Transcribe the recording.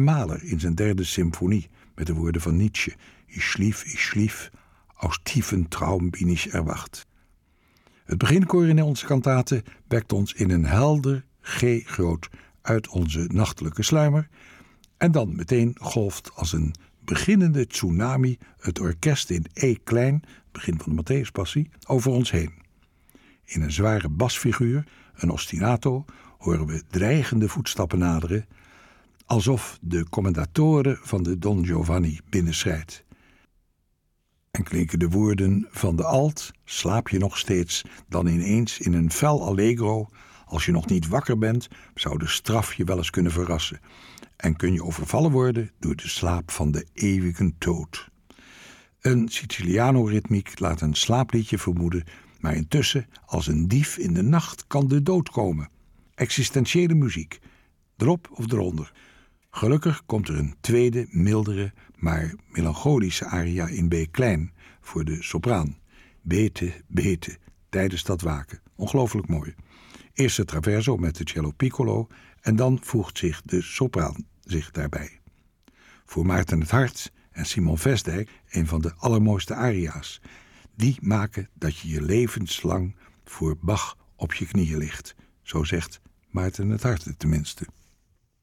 Mahler in zijn 3e symfonie met de woorden van Nietzsche: Ich schlief, aus tiefen Traum bin ich erwacht. Het beginkoor in onze kantate wekt ons in een helder G-groot uit onze nachtelijke sluimer en dan meteen golft als een beginnende tsunami het orkest in E-klein, begin van de Matthäuspassie, over ons heen. In een zware basfiguur, een ostinato, horen we dreigende voetstappen naderen, alsof de commendatore van de Don Giovanni binnenschrijdt. En klinken de woorden van de alt, slaap je nog steeds, dan ineens in een fel allegro: als je nog niet wakker bent, zou de straf je wel eens kunnen verrassen. En kun je overvallen worden door de slaap van de eeuwige dood. Een Siciliano-ritmiek laat een slaapliedje vermoeden, maar intussen, als een dief in de nacht, kan de dood komen. Existentiële muziek, erop of eronder. Gelukkig komt er een tweede, mildere, maar melancholische aria in B-klein voor de sopraan. Bete, bete, tijdens dat waken. Ongelooflijk mooi. Eerst het traverso met de cello piccolo en dan voegt zich de sopraan zich daarbij. Voor Maarten het Hart en Simon Vestdijk een van de allermooiste aria's. Die maken dat je levenslang voor Bach op je knieën ligt. Zo zegt Maarten het Hart tenminste.